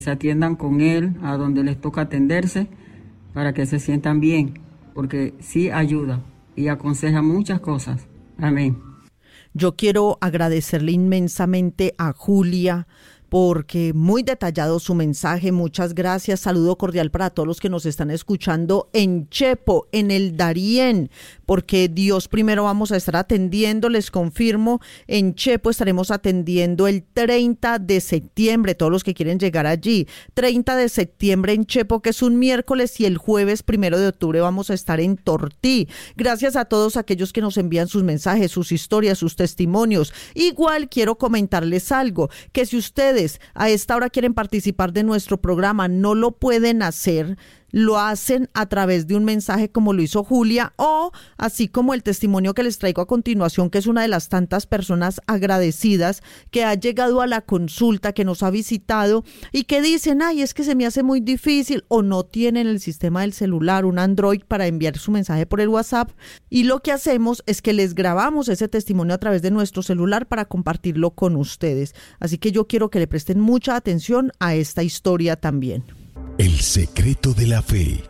se atiendan con él a donde les toca atenderse para que se sientan bien, porque sí ayuda y aconseja muchas cosas. Amén. Yo quiero agradecerle inmensamente a Julia porque muy detallado su mensaje. Muchas gracias. Saludo cordial para todos los que nos están escuchando en Chepo, en el Darién, porque Dios primero vamos a estar atendiendo. Les confirmo, en Chepo estaremos atendiendo el 30 de septiembre, todos los que quieren llegar allí. 30 de septiembre en Chepo, que es un miércoles, y el jueves 1 de octubre vamos a estar en Tortí. Gracias a todos aquellos que nos envían sus mensajes, sus historias, sus testimonios. Igual quiero comentarles algo, que si ustedes a esta hora quieren participar de nuestro programa, no lo pueden hacer, lo hacen a través de un mensaje como lo hizo Julia, o así como el testimonio que les traigo a continuación, que es una de las tantas personas agradecidas que ha llegado a la consulta, que nos ha visitado y que dicen, ay, es que se me hace muy difícil, o no tienen el sistema del celular, un Android, para enviar su mensaje por el WhatsApp, y lo que hacemos es que les grabamos ese testimonio a través de nuestro celular para compartirlo con ustedes. Así que yo quiero que le presten mucha atención a esta historia también. El secreto de la fe.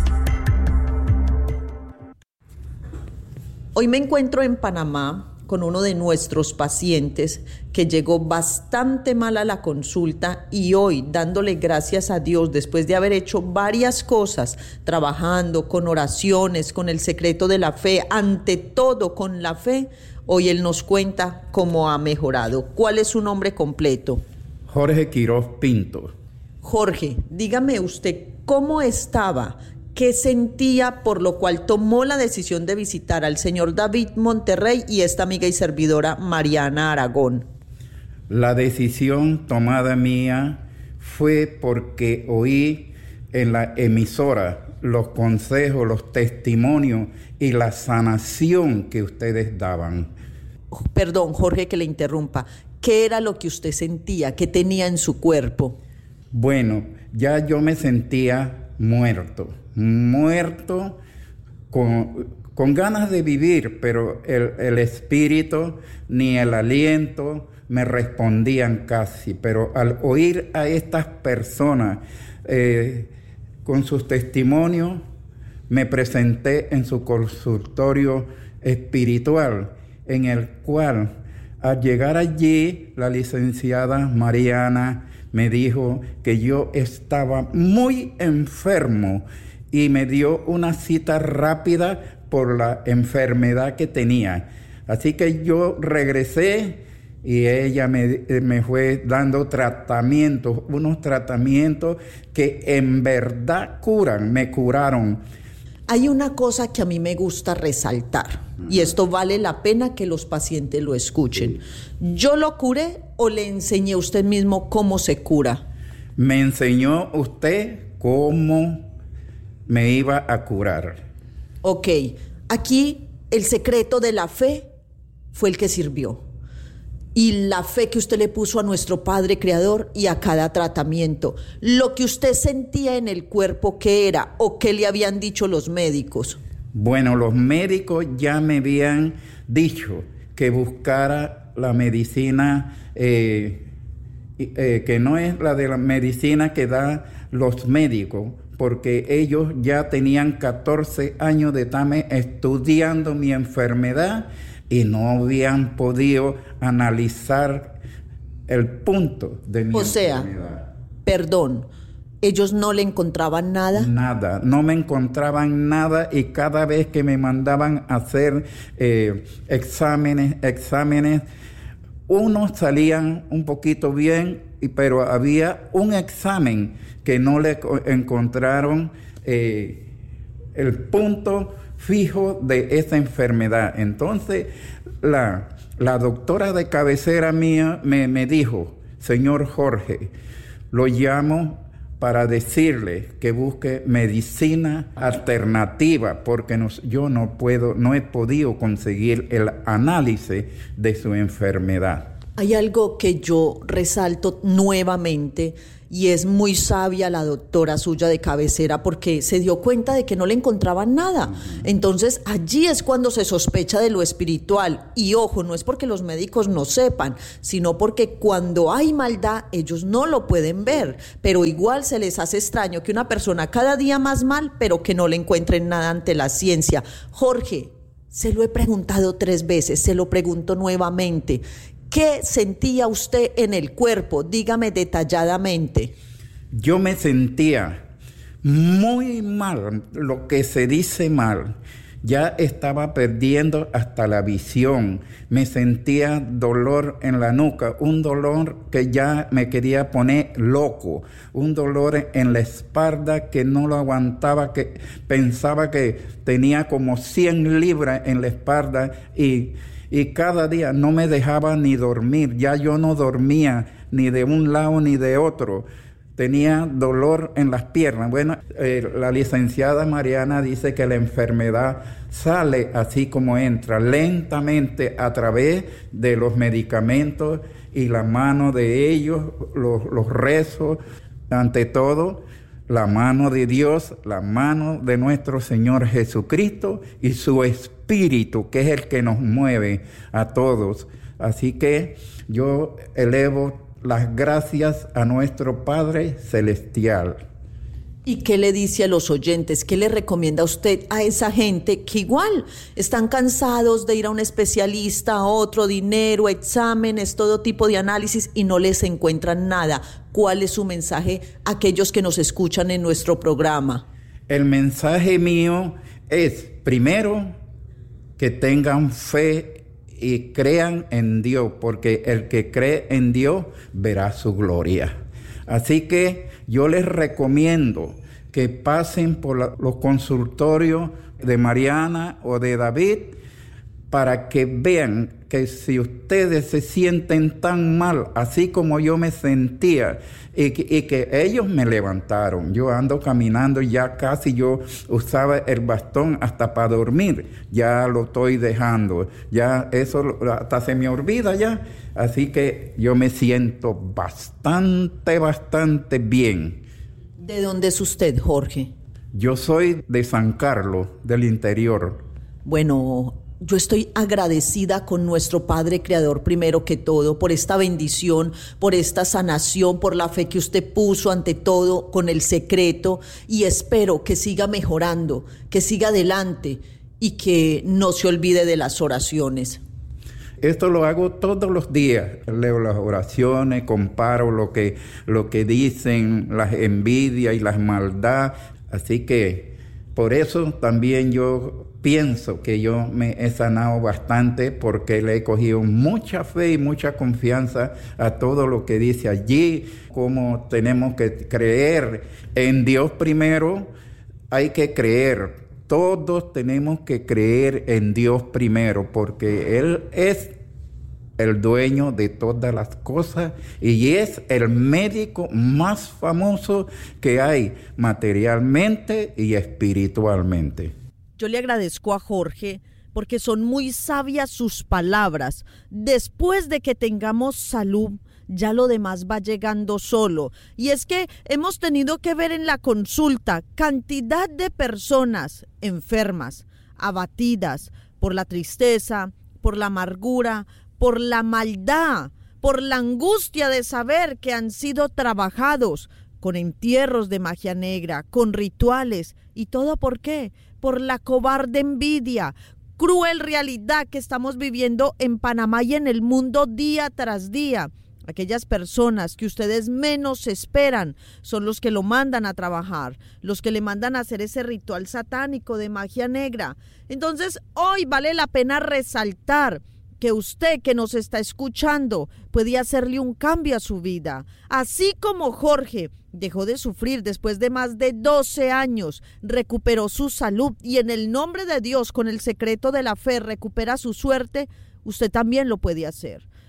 Hoy me encuentro en Panamá con uno de nuestros pacientes que llegó bastante mal a la consulta, y hoy, dándole gracias a Dios, después de haber hecho varias cosas, trabajando con oraciones, con el secreto de la fe, ante todo con la fe, hoy él nos cuenta cómo ha mejorado. ¿Cuál es su nombre completo? Jorge Quiroz Pinto. Jorge, dígame usted cómo estaba, qué sentía, por lo cual tomó la decisión de visitar al señor David Monterrey y esta amiga y servidora Mariana Aragón. La decisión tomada mía fue porque oí en la emisora los consejos, los testimonios y la sanación que ustedes daban. Perdón, Jorge, que le interrumpa. ¿Qué era lo que usted sentía, qué tenía en su cuerpo? Bueno, ya yo me sentía muerto con ganas de vivir, pero el espíritu ni el aliento me respondían casi. Pero al oír a estas personas con sus testimonios, me presenté en su consultorio espiritual, en el cual al llegar allí la licenciada Mariana me dijo que yo estaba muy enfermo y me dio una cita rápida por la enfermedad que tenía. Así que yo regresé y ella me fue dando tratamientos, unos tratamientos que en verdad curan, me curaron. Hay una cosa que a mí me gusta resaltar, y esto vale la pena que los pacientes lo escuchen. ¿Yo lo curé o le enseñé a usted mismo cómo se cura? Me enseñó usted cómo me iba a curar. Ok, aquí el secreto de la fe fue el que sirvió. Y la fe que usted le puso a nuestro Padre Creador y a cada tratamiento. Lo que usted sentía en el cuerpo, ¿qué era? ¿O qué le habían dicho los médicos? Bueno, los médicos ya me habían dicho que buscara la medicina, que no es la de la medicina que da los médicos, porque ellos ya tenían 14 años de estar estudiando mi enfermedad y no habían podido analizar el punto de mi enfermedad. Perdón, ¿ellos no le encontraban nada? Nada, no me encontraban nada, y cada vez que me mandaban a hacer exámenes, unos salían un poquito bien, pero había un examen que no le encontraron el punto fijo de esa enfermedad. Entonces la doctora de cabecera mía me dijo: señor Jorge, lo llamo para decirle que busque medicina alternativa, porque yo no he podido conseguir el análisis de su enfermedad. Hay algo que yo resalto nuevamente y es muy sabia la doctora suya de cabecera porque se dio cuenta de que no le encontraban nada. Entonces allí es cuando se sospecha de lo espiritual. Y ojo, no es porque los médicos no sepan, sino porque cuando hay maldad ellos no lo pueden ver. Pero igual se les hace extraño que una persona cada día más mal, pero que no le encuentren nada ante la ciencia. Jorge, se lo he preguntado 3 veces, se lo pregunto nuevamente. ¿Qué sentía usted en el cuerpo? Dígame detalladamente. Yo me sentía muy mal, lo que se dice mal. Ya estaba perdiendo hasta la visión. Me sentía dolor en la nuca, un dolor que ya me quería poner loco, un dolor en la espalda que no lo aguantaba, que pensaba que tenía como 100 libras en la espalda y cada día no me dejaba ni dormir. Ya yo no dormía ni de un lado ni de otro. Tenía dolor en las piernas. Bueno, la licenciada Mariana dice que la enfermedad sale así como entra, lentamente a través de los medicamentos y la mano de ellos, los rezos, ante todo, la mano de Dios, la mano de nuestro Señor Jesucristo y su Espíritu, que es el que nos mueve a todos. Así que yo elevo las gracias a nuestro Padre Celestial. ¿Y qué le dice a los oyentes? ¿Qué le recomienda usted a esa gente que igual están cansados de ir a un especialista, a otro, dinero, exámenes, todo tipo de análisis y no les encuentran nada? ¿Cuál es su mensaje a aquellos que nos escuchan en nuestro programa? El mensaje mío es, primero, que tengan fe y crean en Dios, porque el que cree en Dios verá su gloria. Así que yo les recomiendo que pasen por los consultorios de Mariana o de David para que vean que si ustedes se sienten tan mal, así como yo me sentía, y que ellos me levantaron. Yo ando caminando y ya casi yo usaba el bastón hasta para dormir. Ya lo estoy dejando. Ya eso hasta se me olvida ya. Así que yo me siento bastante bien. ¿De dónde es usted, Jorge? Yo soy de San Carlos, del interior. Bueno, yo estoy agradecida con nuestro Padre Creador primero que todo por esta bendición, por esta sanación, por la fe que usted puso ante todo con el secreto y espero que siga mejorando, que siga adelante y que no se olvide de las oraciones. Esto lo hago todos los días. Leo las oraciones, comparo lo que dicen, las envidias y las maldades. Así que por eso también yo pienso que yo me he sanado bastante porque le he cogido mucha fe y mucha confianza a todo lo que dice allí, como tenemos que creer en Dios primero, hay que creer. Todos tenemos que creer en Dios primero porque Él es el dueño de todas las cosas y es el médico más famoso que hay materialmente y espiritualmente. Yo le agradezco a Jorge porque son muy sabias sus palabras. Después de que tengamos salud, ya lo demás va llegando solo. Y es que hemos tenido que ver en la consulta cantidad de personas enfermas, abatidas por la tristeza, por la amargura, por la maldad, por la angustia de saber que han sido trabajados con entierros de magia negra, con rituales. ¿Y todo por qué? Por la cobarde envidia, cruel realidad que estamos viviendo en Panamá y en el mundo día tras día. Aquellas personas que ustedes menos esperan son los que lo mandan a trabajar, los que le mandan a hacer ese ritual satánico de magia negra. Entonces, hoy vale la pena resaltar que usted que nos está escuchando puede hacerle un cambio a su vida. Así como Jorge dejó de sufrir después de más de 12 años, recuperó su salud y en el nombre de Dios, con el secreto de la fe, recupera su suerte, usted también lo puede hacer.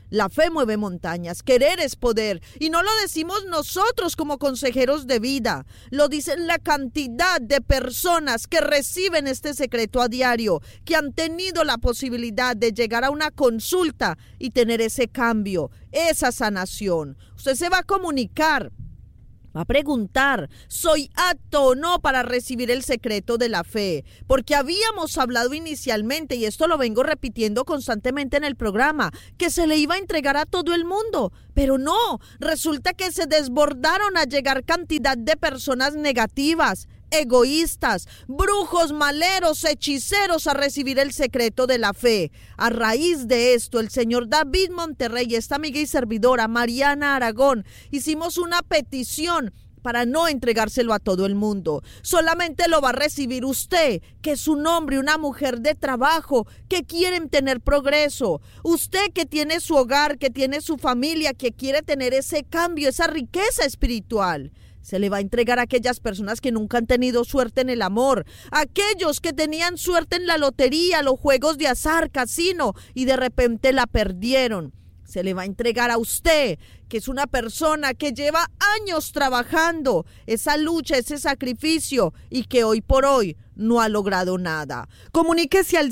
La fe mueve montañas, querer es poder. Y no lo decimos nosotros como consejeros de vida, lo dicen la cantidad de personas que reciben este secreto a diario, que han tenido la posibilidad de llegar a una consulta y tener ese cambio, esa sanación. Usted se va a comunicar, va a preguntar, ¿soy apto o no para recibir el secreto de la fe? Porque habíamos hablado inicialmente, y esto lo vengo repitiendo constantemente en el programa, que se le iba a entregar a todo el mundo, pero no, resulta que se desbordaron a llegar cantidad de personas negativas, egoístas, brujos, maleros, hechiceros a recibir el secreto de la fe. A raíz de esto, el señor David Monterrey y esta amiga y servidora Mariana Aragón hicimos una petición para no entregárselo a todo el mundo. Solamente lo va a recibir usted, que es un hombre y una mujer de trabajo, que quieren tener progreso. Usted que tiene su hogar, que tiene su familia, que quiere tener ese cambio, esa riqueza espiritual. Se le va a entregar a aquellas personas que nunca han tenido suerte en el amor, aquellos que tenían suerte en la lotería, los juegos de azar, casino, y de repente la perdieron. Se le va a entregar a usted, que es una persona que lleva años trabajando esa lucha, ese sacrificio, y que hoy por hoy no ha logrado nada. Comuníquese al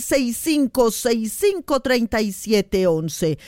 6565-3711,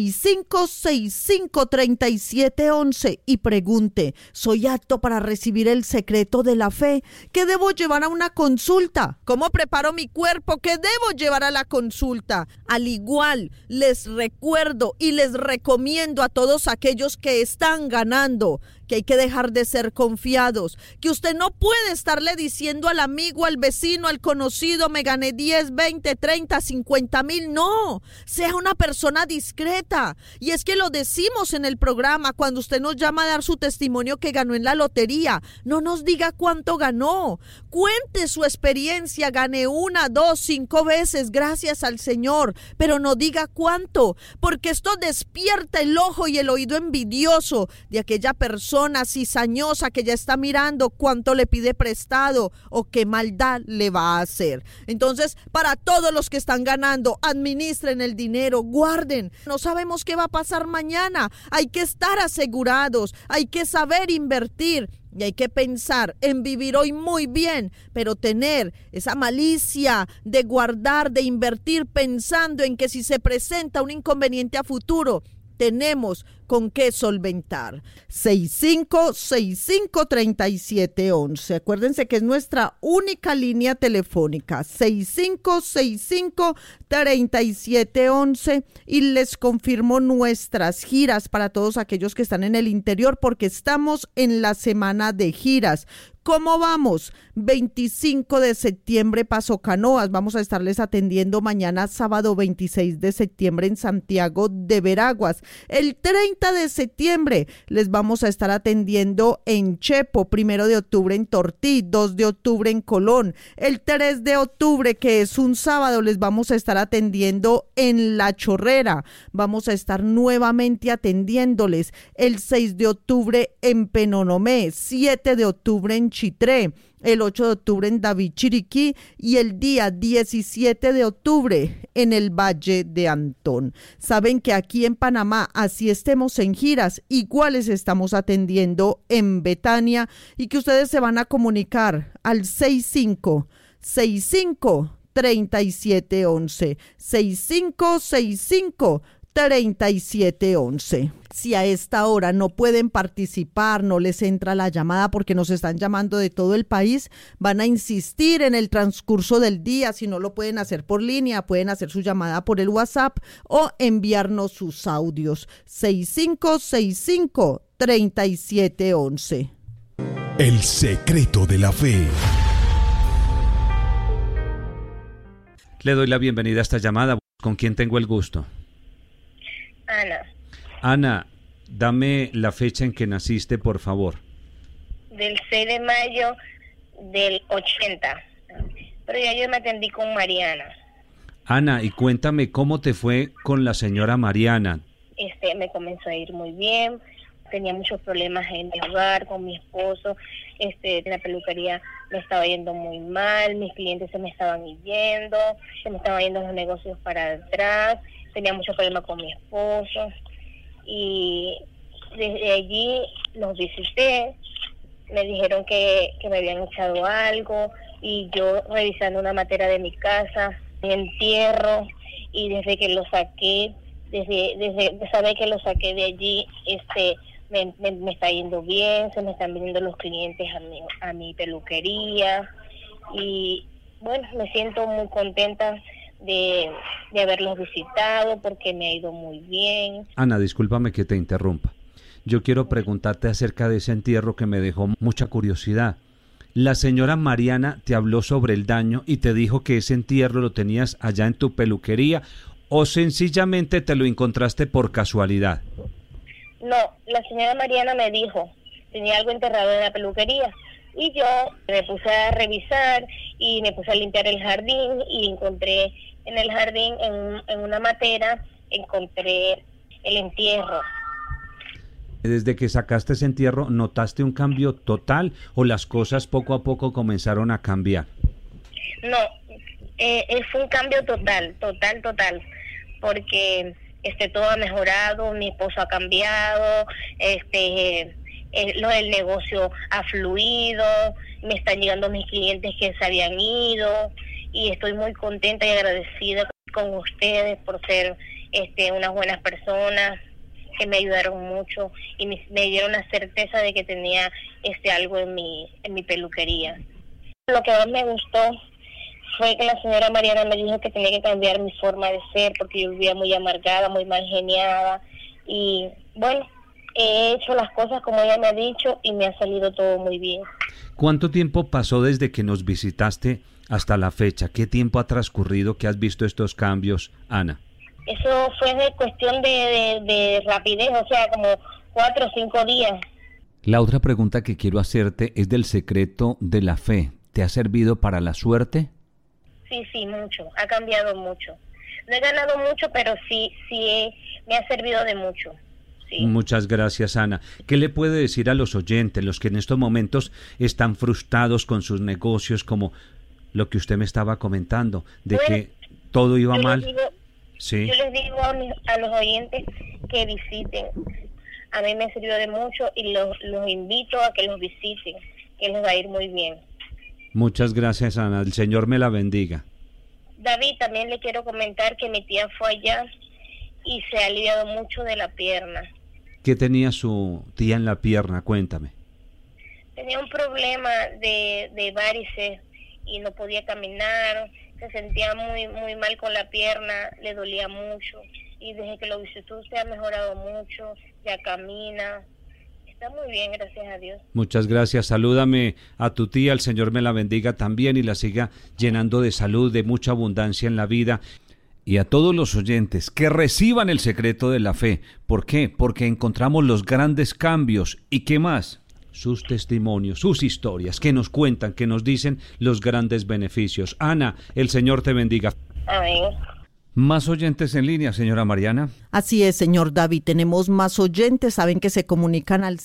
6565-3711 y pregunte, ¿soy apto para recibir el secreto de la fe? ¿Qué debo llevar a una consulta? ¿Cómo preparo mi cuerpo? ¿Qué debo llevar a la consulta? Al igual, les recuerdo y les recomiendo a todos aquellos que están ganando, que hay que dejar de ser confiados, que usted no puede estarle diciendo al amigo, al vecino, al conocido, me gané 10, 20, 30, 50 mil. No, sea una persona discreta. Y es que lo decimos en el programa, cuando usted nos llama a dar su testimonio que ganó en la lotería, no nos diga cuánto ganó, cuente su experiencia, gané 1, 2, 5 veces, gracias al Señor, pero no diga cuánto, porque esto despierta el ojo y el oído envidioso de aquella persona cizañosa que ya está mirando cuánto le pide prestado o qué maldad le va a hacer. Entonces, para todos los que están ganando, administren el dinero, guarden. No sabemos qué va a pasar mañana. Hay que estar asegurados, hay que saber invertir. Y hay que pensar en vivir hoy muy bien, pero tener esa malicia de guardar, de invertir, pensando en que si se presenta un inconveniente a futuro, tenemos con qué solventar. 6565-3711. Acuérdense que es nuestra única línea telefónica. 6565-3711. Y les confirmo nuestras giras para todos aquellos que están en el interior, porque estamos en la semana de giras. ¿Cómo vamos? 25 de septiembre, Paso Canoas. Vamos a estarles atendiendo mañana, sábado 26 de septiembre en Santiago de Veraguas. El 30 de septiembre les vamos a estar atendiendo en Chepo. 1 de octubre en Tortí, 2 de octubre en Colón. El 3 de octubre, que es un sábado, les vamos a estar atendiendo en La Chorrera. Vamos a estar nuevamente atendiéndoles el 6 de octubre en Penonomé, 7 de octubre en Chitré, el 8 de octubre en David Chiriquí y el día 17 de octubre en el Valle de Antón. Saben que aquí en Panamá, así estemos en giras, iguales estamos atendiendo en Betania, y que ustedes se van a comunicar al 6565-3711, 6565-3711. Si a esta hora no pueden participar, no les entra la llamada porque nos están llamando de todo el país, van a insistir en el transcurso del día. Si no lo pueden hacer por línea, pueden hacer su llamada por el WhatsApp o enviarnos sus audios. 6565-3711. El secreto de la fe. Le doy la bienvenida a esta llamada. ¿Con quién tengo el gusto? Ana. Ana, dame la fecha en que naciste, por favor. Del 6 de mayo del 80. Pero ya yo me atendí con Mariana. Ana, y cuéntame cómo te fue con la señora Mariana. Me comenzó a ir muy bien. Tenía muchos problemas en mi hogar, con mi esposo. La peluquería me estaba yendo muy mal. Mis clientes se me estaban yendo. Se me estaban yendo los negocios para atrás. tenía muchos problemas con mi esposo, y desde allí los visité. Me dijeron que me habían echado algo, y yo revisando una materia de mi casa, mi entierro, y desde que lo saqué, desde saber que lo saqué de allí, me está yendo bien, se me están viniendo los clientes a mi peluquería, y bueno, me siento muy contenta de haberlos visitado porque me ha ido muy bien. Ana, discúlpame que te interrumpa. Yo quiero preguntarte acerca de ese entierro que me dejó mucha curiosidad. La señora Mariana te habló sobre el daño y te dijo que ese entierro lo tenías allá en tu peluquería, ¿o sencillamente te lo encontraste por casualidad? No, la señora Mariana me dijo, tenía algo enterrado en la peluquería, y yo me puse a revisar y me puse a limpiar el jardín, y encontré en el jardín, en una matera, encontré el entierro. Desde que sacaste ese entierro, ¿notaste un cambio total o las cosas poco a poco comenzaron a cambiar? No, fue un cambio total, porque todo ha mejorado, mi esposo ha cambiado, lo del negocio ha fluido, me están llegando mis clientes que se habían ido, y estoy muy contenta y agradecida con ustedes por ser unas buenas personas que me ayudaron mucho y me dieron la certeza de que tenía algo en mi peluquería. Lo que más me gustó fue que la señora Mariana me dijo que tenía que cambiar mi forma de ser porque yo vivía muy amargada, muy mal geniada, y bueno, he hecho las cosas como ella me ha dicho y me ha salido todo muy bien. ¿Cuánto tiempo pasó desde que nos visitaste hasta la fecha? ¿Qué tiempo ha transcurrido que has visto estos cambios, Ana? Eso fue de cuestión de rapidez, o sea, como 4 o 5 días. La otra pregunta que quiero hacerte es del secreto de la fe. ¿Te ha servido para la suerte? Sí, mucho. Ha cambiado mucho. No he ganado mucho, pero sí me ha servido de mucho. Sí. Muchas gracias, Ana. ¿Qué le puede decir a los oyentes, los que en estos momentos están frustrados con sus negocios, como lo que usted me estaba comentando, de que todo iba mal? Sí. Yo les digo a los oyentes que visiten. A mí me ha servido de mucho y los invito a que los visiten, que les va a ir muy bien. Muchas gracias, Ana. El Señor me la bendiga. David, también le quiero comentar que mi tía fue allá y se ha aliviado mucho de la pierna. ¿Qué tenía su tía en la pierna? Cuéntame. Tenía un problema de varices y no podía caminar, se sentía muy muy mal con la pierna, le dolía mucho, y desde que lo visitó se ha mejorado mucho, ya camina, está muy bien, gracias a Dios. Muchas gracias, salúdame a tu tía, el Señor me la bendiga también y la siga llenando de salud, de mucha abundancia en la vida. Y a todos los oyentes que reciban el secreto de la fe. ¿Por qué? Porque encontramos los grandes cambios. ¿Y qué más? Sus testimonios, sus historias, que nos cuentan, que nos dicen los grandes beneficios. Ana, el Señor te bendiga. Amén. ¿Más oyentes en línea, señora Mariana? Así es, señor David, tenemos más oyentes, saben que se comunican al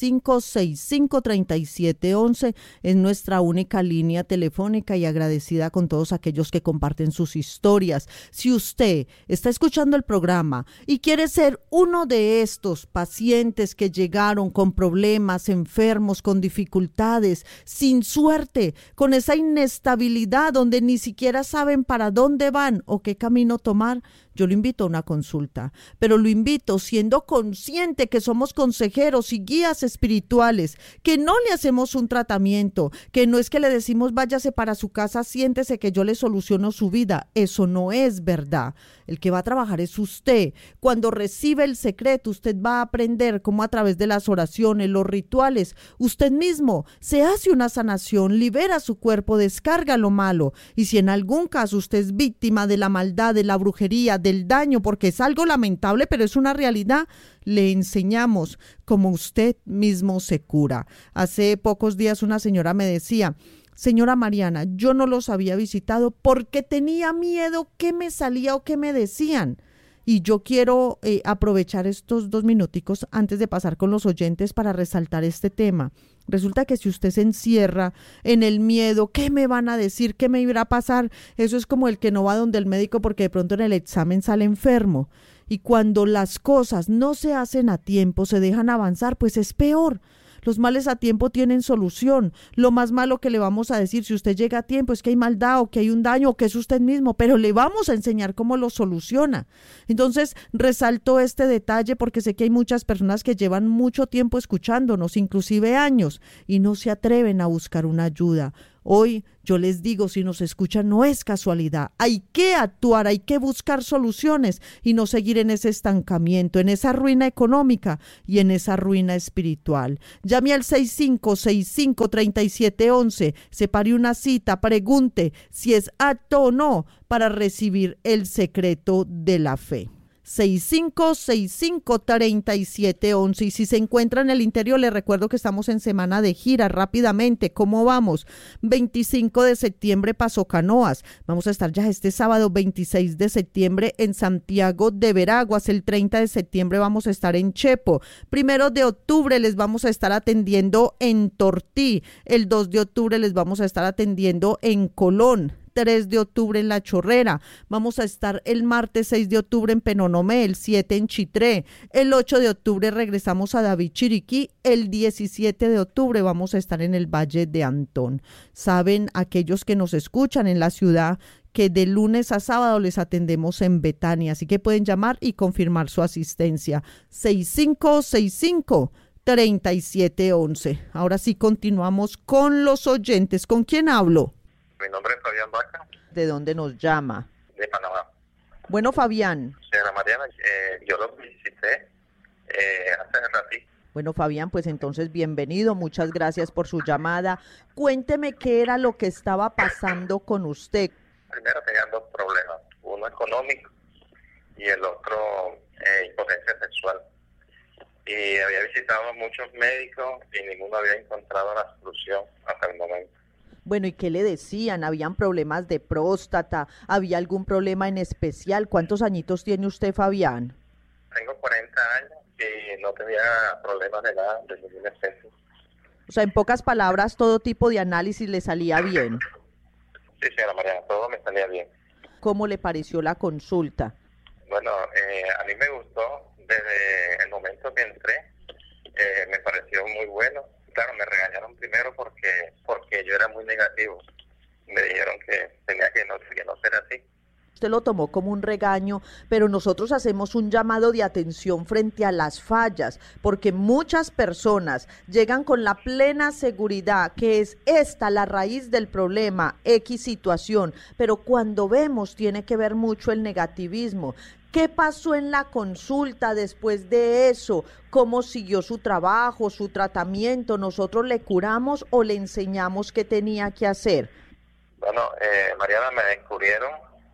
6565-3711, es nuestra única línea telefónica, y agradecida con todos aquellos que comparten sus historias. Si usted está escuchando el programa y quiere ser uno de estos pacientes que llegaron con problemas, enfermos, con dificultades, sin suerte, con esa inestabilidad donde ni siquiera saben para dónde van o qué camino tomar, yo lo invito a una consulta, pero lo invito siendo consciente que somos consejeros y guías espirituales, que no le hacemos un tratamiento, que no es que le decimos váyase para su casa, siéntese que yo le soluciono su vida. Eso no es verdad. El que va a trabajar es usted. Cuando recibe el secreto, usted va a aprender cómo a través de las oraciones, los rituales, usted mismo se hace una sanación, libera su cuerpo, descarga lo malo. Y si en algún caso usted es víctima de la maldad, de la brujería, del daño, porque es algo lamentable, pero es una realidad, le enseñamos cómo usted mismo se cura. Hace pocos días una señora me decía: señora Mariana, yo no los había visitado porque tenía miedo qué me salía o qué me decían. Y yo quiero aprovechar estos 2 minuticos antes de pasar con los oyentes para resaltar este tema. Resulta que si usted se encierra en el miedo, ¿qué me van a decir? ¿Qué me irá a pasar? Eso es como el que no va donde el médico porque de pronto en el examen sale enfermo. Y cuando las cosas no se hacen a tiempo, se dejan avanzar, pues es peor. Los males a tiempo tienen solución. Lo más malo que le vamos a decir, si usted llega a tiempo, es que hay maldad o que hay un daño o que es usted mismo, pero le vamos a enseñar cómo lo soluciona. Entonces, resalto este detalle porque sé que hay muchas personas que llevan mucho tiempo escuchándonos, inclusive años, y no se atreven a buscar una ayuda. Hoy yo les digo, si nos escuchan, no es casualidad. Hay que actuar, hay que buscar soluciones y no seguir en ese estancamiento, en esa ruina económica y en esa ruina espiritual. Llame al 6565-3711, separe una cita, pregunte si es apto o no para recibir el secreto de la fe. 6565-3711. Y si se encuentra en el interior, le recuerdo que estamos en semana de gira. Rápidamente, ¿cómo vamos? 25 de septiembre, Paso Canoas. Vamos a estar ya este sábado 26 de septiembre en Santiago de Veraguas. El 30 de septiembre vamos a estar en Chepo. 1 de octubre les vamos a estar atendiendo en Tortí. El 2 de octubre les vamos a estar atendiendo en Colón. 3 de octubre en La Chorrera, vamos a estar el martes 6 de octubre en Penonomé, el 7 en Chitré, el 8 de octubre regresamos a David Chiriquí, el 17 de octubre vamos a estar en el Valle de Antón. Saben aquellos que nos escuchan en la ciudad que de lunes a sábado les atendemos en Betania, así que pueden llamar y confirmar su asistencia. 6565-3711. Ahora sí continuamos con los oyentes. ¿Con quién hablo? Mi nombre es Fabián Vaca. ¿De dónde nos llama? De Panamá. Bueno, Fabián. Señora Mariana, yo lo visité hace ratito. Bueno, Fabián, pues entonces bienvenido. Muchas gracias por su llamada. Cuénteme qué era lo que estaba pasando con usted. Primero tenía dos problemas. Uno económico y el otro impotencia sexual. Y había visitado a muchos médicos y ninguno había encontrado la solución hasta el momento. Bueno, ¿y qué le decían? ¿Habían problemas de próstata? ¿Había algún problema en especial? ¿Cuántos añitos tiene usted, Fabián? Tengo 40 años y no tenía problemas de nada, de ninguna especie. O sea, en pocas palabras, todo tipo de análisis le salía bien. Sí, señora Mariana, todo me salía bien. ¿Cómo le pareció la consulta? Bueno, a mí me gustó desde el momento que entré, me pareció muy bueno. Claro, me regañaron primero porque yo era muy negativo. Me dijeron que tenía que no ser así. Usted lo tomó como un regaño, pero nosotros hacemos un llamado de atención frente a las fallas, porque muchas personas llegan con la plena seguridad que es esta la raíz del problema, X situación, pero cuando vemos tiene que ver mucho el negativismo. ¿Qué pasó en la consulta después de eso? ¿Cómo siguió su trabajo, su tratamiento? ¿Nosotros le curamos o le enseñamos qué tenía que hacer? Bueno, Mariana, me descubrieron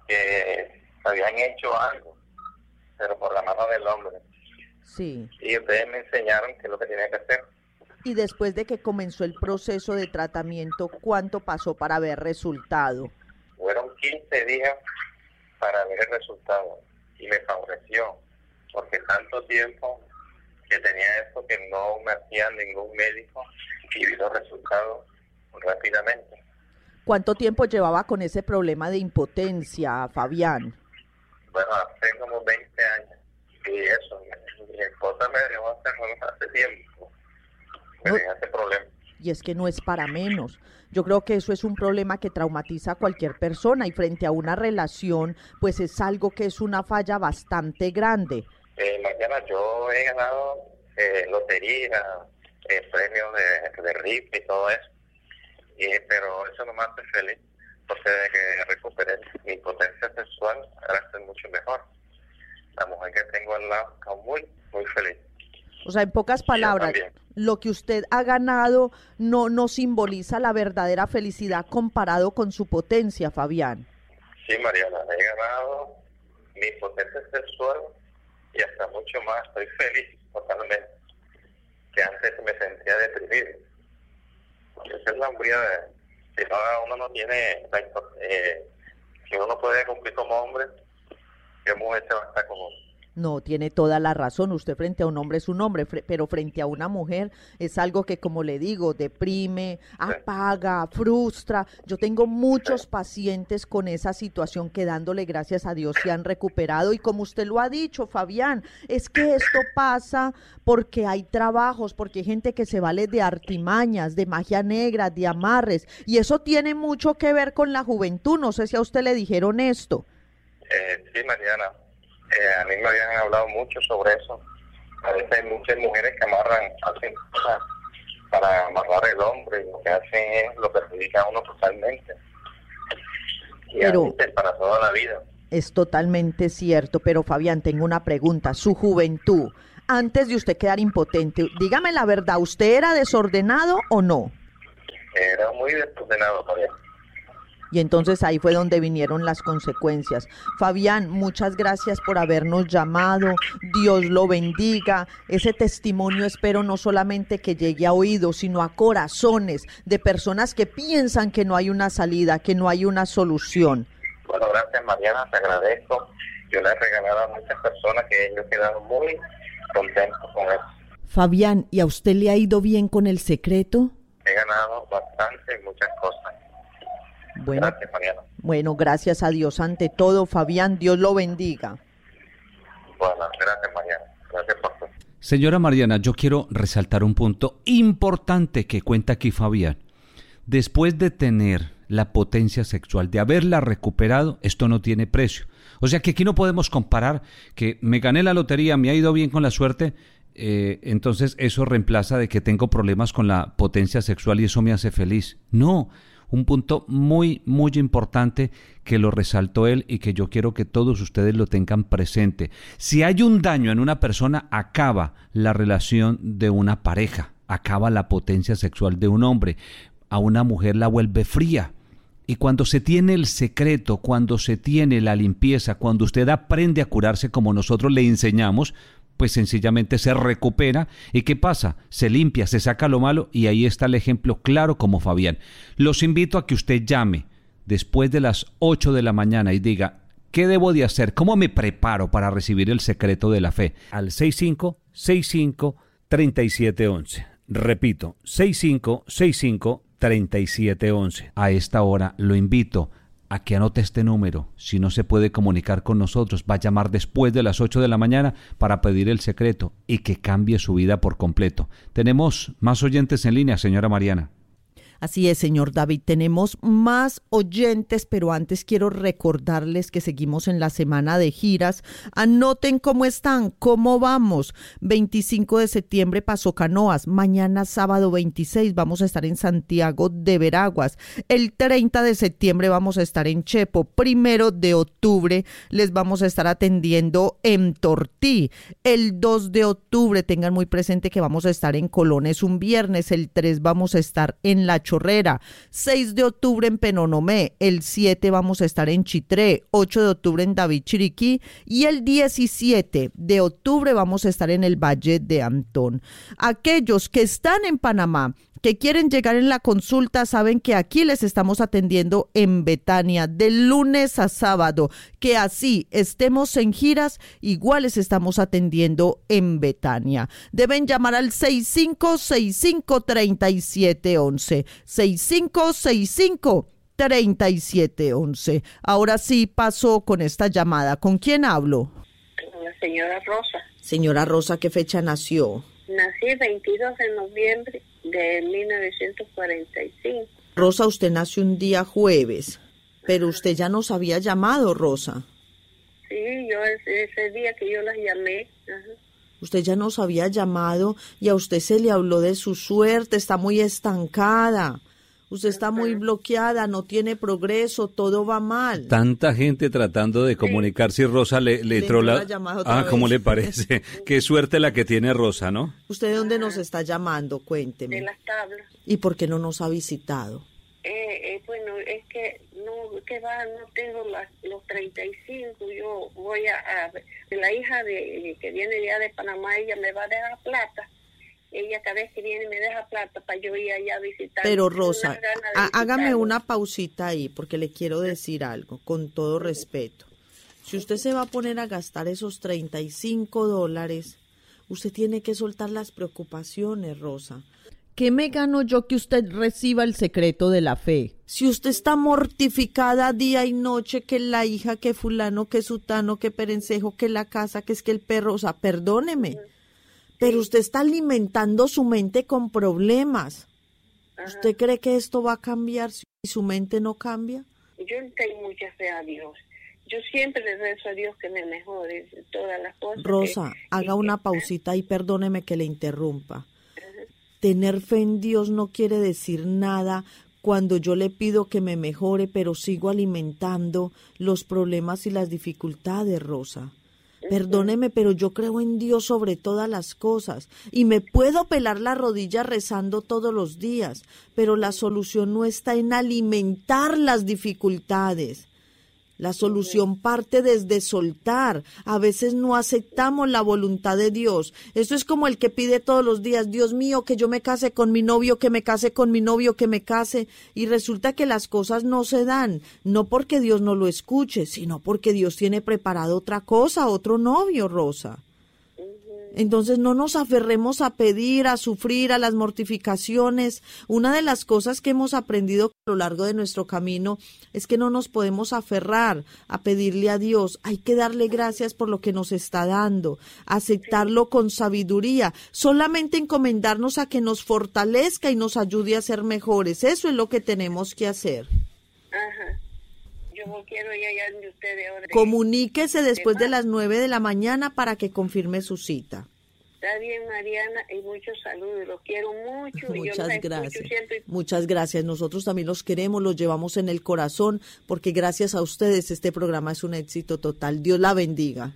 que habían hecho algo, pero por la mano del hombre. Sí. Y ustedes me enseñaron qué es lo que tenía que hacer. Y después de que comenzó el proceso de tratamiento, ¿cuánto pasó para ver resultado? Fueron 15 días para ver el resultado. Y me favoreció, porque tanto tiempo que tenía esto que no me hacía ningún médico y vi los resultados rápidamente. ¿Cuánto tiempo llevaba con ese problema de impotencia, Fabián? Bueno, hace como 20 años. Y eso, mi esposa me dejó hace tiempo. Me dejó ese problema. Y es que no es para menos. Yo creo que eso es un problema que traumatiza a cualquier persona y frente a una relación, pues es algo que es una falla bastante grande. Mañana yo he ganado lotería, premios de RIF y todo eso, pero eso no me hace feliz, porque desde que recuperé mi potencia sexual, ahora estoy mucho mejor. La mujer que tengo al lado está muy, muy feliz. O sea, en pocas palabras, lo que usted ha ganado no simboliza la verdadera felicidad comparado con su potencia, Fabián. Sí, Mariana, he ganado mi potencia sexual y hasta mucho más. Estoy feliz totalmente, que antes me sentía deprimido. Esa es la hombría de si uno no tiene, si uno no puede cumplir como hombre, ¿qué mujer se va a estar con uno? No, tiene toda la razón. Usted frente a un hombre es un hombre, pero frente a una mujer es algo que, como le digo, deprime, apaga, frustra. Yo tengo muchos pacientes con esa situación que, dándole gracias a Dios, se han recuperado. Y como usted lo ha dicho, Fabián, es que esto pasa porque hay trabajos, porque hay gente que se vale de artimañas, de magia negra, de amarres. Y eso tiene mucho que ver con la juventud. No sé si a usted le dijeron esto. Sí, Mariana. A mí me habían hablado mucho sobre eso. A veces hay muchas mujeres que hacen cosas para amarrar el hombre, y lo que hacen es lo perjudica a uno totalmente. Y pero a veces para toda la vida. Es totalmente cierto, pero Fabián, tengo una pregunta. Su juventud, antes de usted quedar impotente, dígame la verdad, ¿usted era desordenado o no? Era muy desordenado todavía. Y entonces ahí fue donde vinieron las consecuencias. Fabián, muchas gracias por habernos llamado. Dios lo bendiga. Ese testimonio espero no solamente que llegue a oídos, sino a corazones de personas que piensan que no hay una salida, que no hay una solución. Bueno, gracias, Mariana, te agradezco. Yo le he regalado a muchas personas que ellos quedaron muy contentos con eso. Fabián, ¿y a usted le ha ido bien con El Secreto? He ganado bastante en muchas cosas. Bueno, gracias, Mariana. Bueno, gracias a Dios ante todo, Fabián, Dios lo bendiga. Bueno, gracias, Mariana. Gracias por todo. Señora Mariana, yo quiero resaltar un punto importante que cuenta aquí Fabián. Después de tener la potencia sexual, de haberla recuperado, esto no tiene precio. O sea que aquí no podemos comparar que me gané la lotería, me ha ido bien con la suerte, entonces eso reemplaza de que tengo problemas con la potencia sexual y eso me hace feliz. No, un punto muy, muy importante que lo resaltó él y que yo quiero que todos ustedes lo tengan presente. Si hay un daño en una persona, acaba la relación de una pareja, acaba la potencia sexual de un hombre. A una mujer la vuelve fría. Y cuando se tiene el secreto, cuando se tiene la limpieza, cuando usted aprende a curarse como nosotros le enseñamos, pues sencillamente se recupera. ¿Y qué pasa? Se limpia, se saca lo malo y ahí está el ejemplo claro como Fabián. Los invito a que usted llame después de las 8 de la mañana y diga, ¿qué debo de hacer? ¿Cómo me preparo para recibir el secreto de la fe? Al 6565-3711. Repito, 6565-3711. A esta hora lo invito a que anote este número. Si no se puede comunicar con nosotros, va a llamar después de las 8 de la mañana para pedir el secreto y que cambie su vida por completo. Tenemos más oyentes en línea, señora Mariana. Así es, señor David, tenemos más oyentes, pero antes quiero recordarles que seguimos en la semana de giras. Anoten cómo están, cómo vamos. 25 de septiembre, Paso Canoas. Mañana, sábado 26, vamos a estar en Santiago de Veraguas. El 30 de septiembre vamos a estar en Chepo. 1 de octubre les vamos a estar atendiendo en Tortí. El 2 de octubre, tengan muy presente que vamos a estar en Colón, es un viernes. El 3 vamos a estar en La Chorrera, 6 de octubre en Penonomé, el 7 vamos a estar en Chitré, 8 de octubre en David Chiriquí y el 17 de octubre vamos a estar en el Valle de Antón. Aquellos que están en Panamá, que quieren llegar en la consulta, saben que aquí les estamos atendiendo en Betania de lunes a sábado, que así estemos en giras, igual les estamos atendiendo en Betania. Deben llamar al 6565-3711, 6565-3711. Ahora sí paso con esta llamada. ¿Con quién hablo? La señora Rosa. Señora Rosa, ¿qué fecha nació? Nací el 22 de noviembre de 1945. Rosa, usted nació un día jueves, pero usted ya nos había llamado, Rosa. Sí, yo ese día que yo las llamé. Ajá. Usted ya nos había llamado y a usted se le habló de su suerte, está muy estancada. Usted está muy bloqueada, no tiene progreso, todo va mal. Tanta gente tratando de comunicarse y Rosa le entró la llamada otra vez. ¿Cómo le parece? Qué suerte la que tiene Rosa, ¿no? ¿Usted de dónde nos está llamando? Cuénteme. De Las Tablas. ¿Y por qué no nos ha visitado? Bueno, es que no tengo los 35, yo voy a la hija que viene ya de Panamá, ella me va a dejar plata. Ella cada vez que viene me deja plata para yo ir allá a visitar. Pero Rosa, hágame una pausita ahí porque le quiero decir algo con todo respeto. Si usted se va a poner a gastar esos $35, usted tiene que soltar las preocupaciones, Rosa. ¿Qué me gano yo que usted reciba el secreto de la fe? Si usted está mortificada día y noche, que la hija, que fulano, que sutano, que perencejo, que la casa, que es que el perro, o sea, perdóneme, pero usted está alimentando su mente con problemas. ¿Usted cree que esto va a cambiar si su mente no cambia? Yo tengo mucha fe a Dios. Yo siempre le rezo a Dios que me mejore todas las cosas. Rosa, haga una pausita y perdóneme que le interrumpa. Tener fe en Dios no quiere decir nada cuando yo le pido que me mejore, pero sigo alimentando los problemas y las dificultades, Rosa. Perdóneme, pero yo creo en Dios sobre todas las cosas y me puedo pelar la rodilla rezando todos los días, pero la solución no está en alimentar las dificultades. La solución parte desde soltar. A veces no aceptamos la voluntad de Dios. Eso es como el que pide todos los días, Dios mío, que yo me case con mi novio, que me case con mi novio, que me case. Y resulta que las cosas no se dan, no porque Dios no lo escuche, sino porque Dios tiene preparado otra cosa, otro novio, Rosa. Entonces no nos aferremos a pedir, a sufrir, a las mortificaciones. Una de las cosas que hemos aprendido a lo largo de nuestro camino es que no nos podemos aferrar a pedirle a Dios. Hay que darle gracias por lo que nos está dando, aceptarlo con sabiduría, solamente encomendarnos a que nos fortalezca y nos ayude a ser mejores. Eso es lo que tenemos que hacer. Ajá. Yo quiero ir allá de ustedes ahora. Comuníquese después de las 9 de la mañana para que confirme su cita. Está bien, Mariana, y muchos saludos. Los quiero mucho. Muchas gracias. Muchas gracias. Nosotros también los queremos, los llevamos en el corazón, porque gracias a ustedes este programa es un éxito total. Dios la bendiga.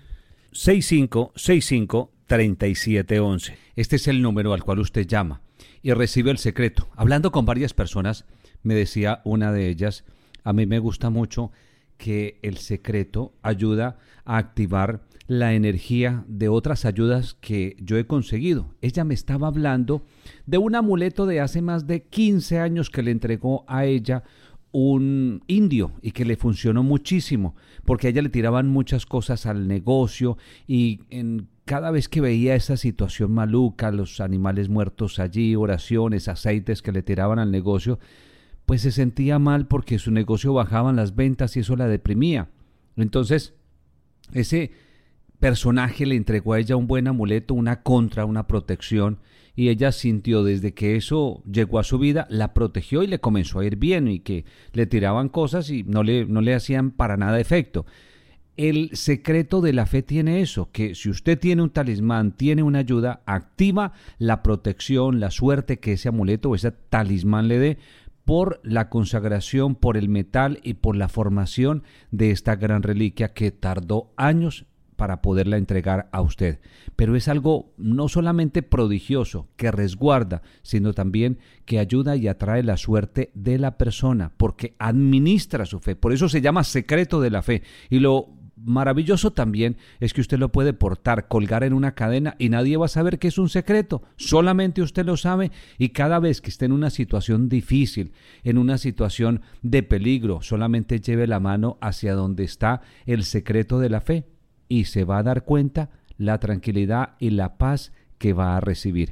6565-3711. Este es el número al cual usted llama y recibe el secreto. Hablando con varias personas, me decía una de ellas, a mí me gusta mucho que el secreto ayuda a activar la energía de otras ayudas que yo he conseguido. Ella me estaba hablando de un amuleto de hace más de 15 años que le entregó a ella un indio y que le funcionó muchísimo, porque a ella le tiraban muchas cosas al negocio y cada vez que veía esa situación maluca, los animales muertos allí, oraciones, aceites que le tiraban al negocio, pues se sentía mal porque su negocio bajaban las ventas y eso la deprimía. Entonces, ese personaje le entregó a ella un buen amuleto, una protección, y ella sintió desde que eso llegó a su vida, la protegió y le comenzó a ir bien, y que le tiraban cosas y no le hacían para nada efecto. El secreto de la fe tiene eso, que si usted tiene un talismán, tiene una ayuda, activa la protección, la suerte que ese amuleto o ese talismán le dé, por la consagración, por el metal y por la formación de esta gran reliquia que tardó años para poderla entregar a usted. Pero es algo no solamente prodigioso, que resguarda, sino también que ayuda y atrae la suerte de la persona, porque administra su fe. Por eso se llama secreto de la fe. Y lo maravilloso también es que usted lo puede portar, colgar en una cadena y nadie va a saber que es un secreto, solamente usted lo sabe, y cada vez que esté en una situación difícil, en una situación de peligro, solamente lleve la mano hacia donde está el secreto de la fe y se va a dar cuenta la tranquilidad y la paz que va a recibir.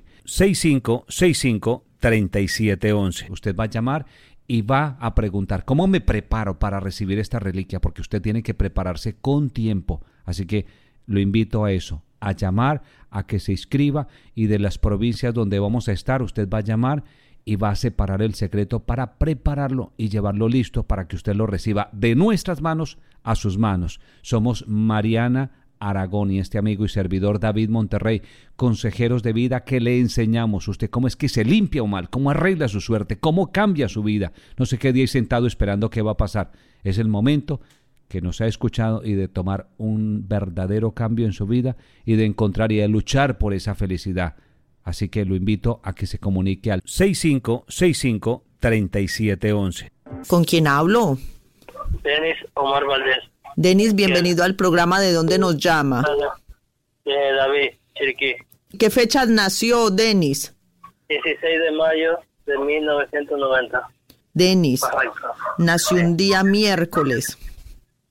6565-3711. Usted va a llamar y va a preguntar, ¿cómo me preparo para recibir esta reliquia? Porque usted tiene que prepararse con tiempo. Así que lo invito a eso, a llamar, a que se inscriba, y de las provincias donde vamos a estar, usted va a llamar y va a separar el secreto para prepararlo y llevarlo listo para que usted lo reciba de nuestras manos a sus manos. Somos Mariana Aragón y este amigo y servidor David Monterrey, consejeros de vida que le enseñamos usted cómo es que se limpia un mal, cómo arregla su suerte, cómo cambia su vida. No se quede ahí sentado esperando qué va a pasar. Es el momento que nos ha escuchado y de tomar un verdadero cambio en su vida y de encontrar y de luchar por esa felicidad. Así que lo invito a que se comunique al 6565-3711. ¿Con quién hablo? Denis Omar Valdés. Denis, bienvenido al programa. ¿De dónde nos llama? David, Chiriquí. ¿Qué fecha nació Denis? 16 de mayo de 1990. Denis, nació un día miércoles.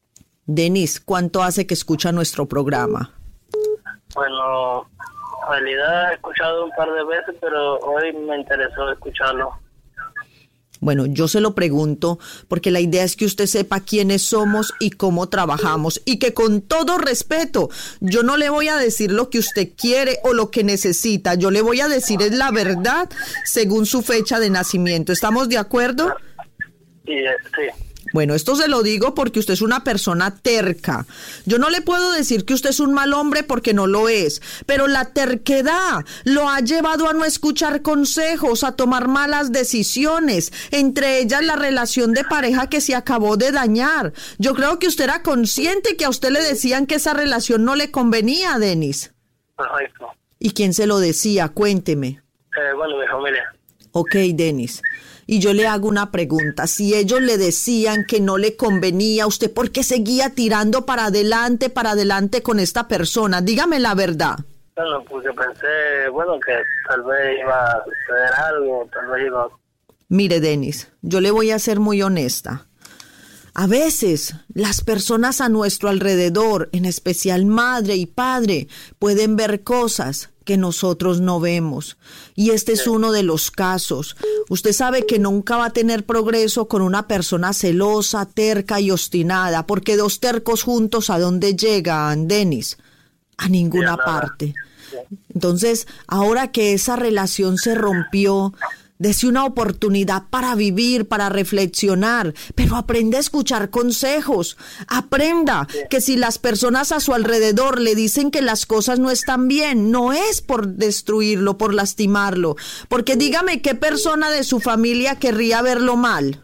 Denis, ¿cuánto hace que escucha nuestro programa? Bueno, en realidad he escuchado un par de veces, pero hoy me interesó escucharlo. Bueno, yo se lo pregunto porque la idea es que usted sepa quiénes somos y cómo trabajamos, y que con todo respeto, yo no le voy a decir lo que usted quiere o lo que necesita, yo le voy a decir es la verdad según su fecha de nacimiento. ¿Estamos de acuerdo? Sí. Bueno, esto se lo digo porque usted es una persona terca. Yo no le puedo decir que usted es un mal hombre porque no lo es, pero la terquedad lo ha llevado a no escuchar consejos, a tomar malas decisiones, entre ellas la relación de pareja que se acabó de dañar. Yo creo que usted era consciente que a usted le decían que esa relación no le convenía, Denis. Perfecto. ¿Y quién se lo decía? Cuénteme. Bueno, mi familia. Ok, Denis. Y yo le hago una pregunta. Si ellos le decían que no le convenía, ¿usted por qué seguía tirando para adelante con esta persona? Dígame la verdad. Bueno, porque pensé, bueno, que tal vez iba a suceder algo, tal vez iba... Mire, Denis, yo le voy a ser muy honesta. A veces las personas a nuestro alrededor, en especial madre y padre, pueden ver cosas que nosotros no vemos. Y este es uno de los casos. Usted sabe que nunca va a tener progreso con una persona celosa, terca y obstinada, porque dos tercos juntos, ¿a dónde llegan, Denis? A ninguna parte. Entonces, ahora que esa relación se rompió, dese una oportunidad para vivir, para reflexionar, pero aprenda a escuchar consejos. Aprenda que si las personas a su alrededor le dicen que las cosas no están bien, no es por destruirlo, por lastimarlo. Porque dígame, ¿qué persona de su familia querría verlo mal?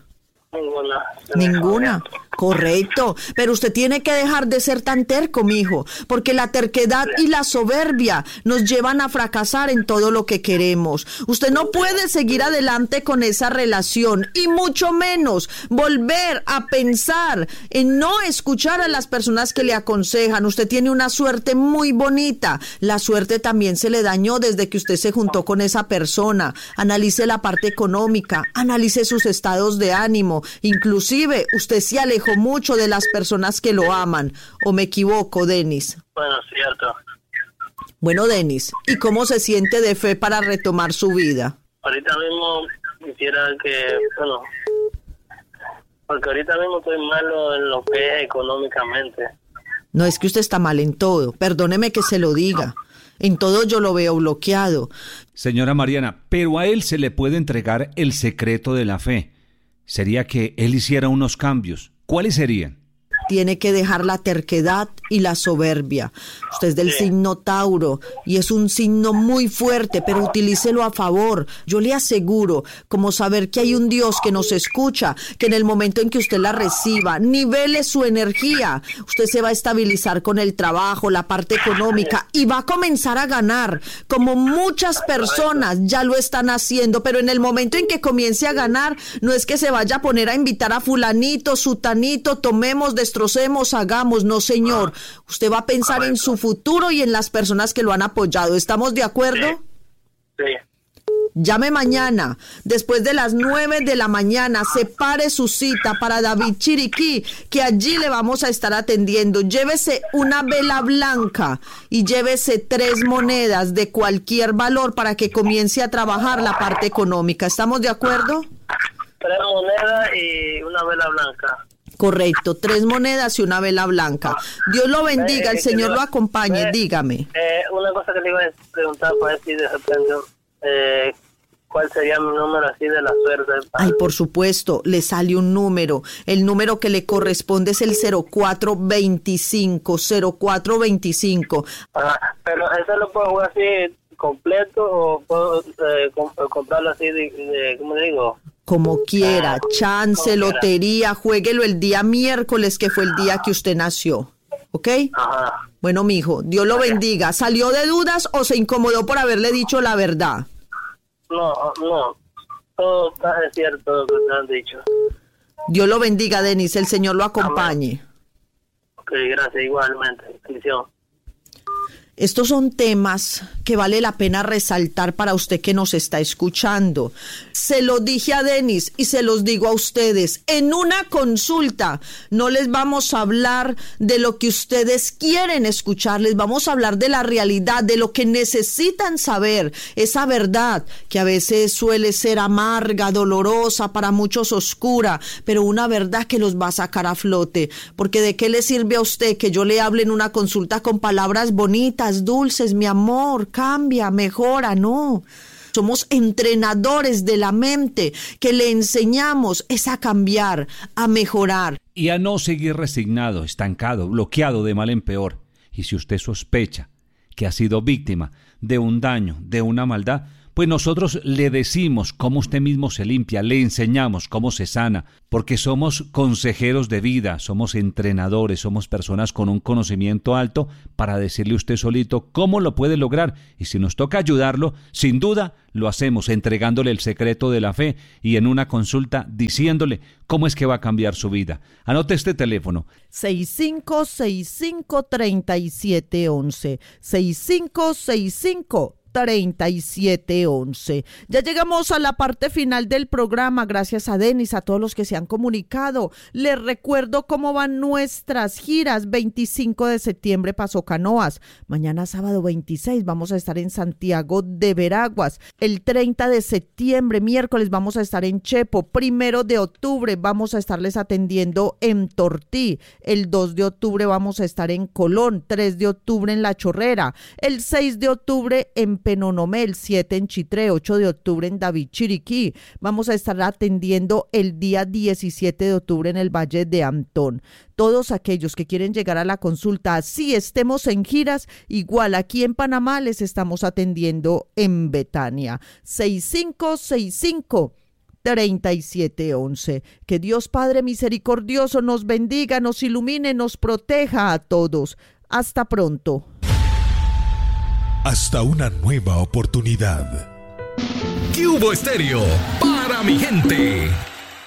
Ninguna. Correcto, pero usted tiene que dejar de ser tan terco, mijo, porque la terquedad y la soberbia nos llevan a fracasar en todo lo que queremos. Usted no puede seguir adelante con esa relación y mucho menos volver a pensar en no escuchar a las personas que le aconsejan. Usted tiene una suerte muy bonita. La suerte también se le dañó desde que usted se juntó con esa persona. Analice la parte económica, analice sus estados de ánimo. Inclusive, usted se alejó mucho de las personas que lo aman. ¿O me equivoco, Denis? Bueno, cierto. Bueno, Denis, ¿y cómo se siente de fe para retomar su vida? Ahorita mismo quisiera que, bueno, porque ahorita mismo estoy malo en lo que es económicamente. No, es que usted está mal en todo. Perdóneme que se lo diga. En todo yo lo veo bloqueado. Señora Mariana, pero a él se le puede entregar el secreto de la fe. Sería que él hiciera unos cambios. ¿Cuáles serían? Tiene que dejar la terquedad y la soberbia. Usted es del signo Tauro y es un signo muy fuerte, pero utilícelo a favor. Yo le aseguro, como saber que hay un Dios que nos escucha, que en el momento en que usted la reciba, nivele su energía, usted se va a estabilizar con el trabajo, la parte económica y va a comenzar a ganar, como muchas personas ya lo están haciendo, pero en el momento en que comience a ganar, no es que se vaya a poner a invitar a fulanito, sutanito, tomemos, destrocemos, hagamos, no señor. Usted va a pensar en su futuro y en las personas que lo han apoyado. ¿Estamos de acuerdo? Sí. Llame mañana, después de las 9 de la mañana, separe su cita para David Chiriquí, que allí le vamos a estar atendiendo. Llévese una vela blanca y llévese 3 monedas de cualquier valor para que comience a trabajar la parte económica. ¿Estamos de acuerdo? 3 monedas y una vela blanca. Correcto, 3 monedas y una vela blanca. Dios lo bendiga, el Señor lo acompañe, dígame. Una cosa que le iba a preguntar para decir de repente, ¿cuál sería mi número así de la suerte? Ay, por supuesto, le sale un número. El número que le corresponde es el 0425, 0425. Pero ¿eso lo puedo jugar así completo o puedo comprarlo así de ¿cómo le digo? Como quiera, chance, lotería, juéguelo el día miércoles, que fue el día que usted nació, ¿ok? Ajá. Bueno, mijo, Dios lo bendiga. ¿Salió de dudas o se incomodó por haberle dicho la verdad? No, todo está cierto lo que te han dicho. Dios lo bendiga, Denis, el Señor lo acompañe. Ok, gracias, igualmente. Bendición. Estos son temas que vale la pena resaltar para usted que nos está escuchando. Se lo dije a Denis y se los digo a ustedes. En una consulta no les vamos a hablar de lo que ustedes quieren escuchar, les vamos a hablar de la realidad, de lo que necesitan saber, esa verdad que a veces suele ser amarga, dolorosa, para muchos oscura, pero una verdad que los va a sacar a flote. Porque ¿de qué le sirve a usted que yo le hable en una consulta con palabras bonitas, dulces, mi amor, cambia, mejora? No. Somos entrenadores de la mente que le enseñamos es a cambiar, a mejorar. Y a no seguir resignado, estancado, bloqueado de mal en peor. Y si usted sospecha que ha sido víctima de un daño, de una maldad, pues nosotros le decimos cómo usted mismo se limpia, le enseñamos cómo se sana, porque somos consejeros de vida, somos entrenadores, somos personas con un conocimiento alto para decirle a usted solito cómo lo puede lograr. Y si nos toca ayudarlo, sin duda lo hacemos entregándole el secreto de la fe y en una consulta diciéndole cómo es que va a cambiar su vida. Anote este teléfono. 6565-3711. 6565-3711. Ya llegamos a la parte final del programa. Gracias a Denis, a todos los que se han comunicado. Les recuerdo cómo van nuestras giras. 25 de septiembre, Paso Canoas. Mañana sábado 26 vamos a estar en Santiago de Veraguas. El 30 de septiembre, miércoles, vamos a estar en Chepo. 1 de octubre vamos a estarles atendiendo en Tortí. El 2 de octubre vamos a estar en Colón. 3 de octubre en La Chorrera. El 6 de octubre en Penonomé, 7 en Chitré, 8 de octubre en David Chiriquí. Vamos a estar atendiendo el día 17 de octubre en el Valle de Antón. Todos aquellos que quieren llegar a la consulta, así estemos en giras, igual aquí en Panamá les estamos atendiendo en Betania. 6565-3711. Que Dios Padre misericordioso nos bendiga, nos ilumine, nos proteja a todos. Hasta pronto. Hasta una nueva oportunidad. ¿Qué hubo, Estéreo? Para mi gente.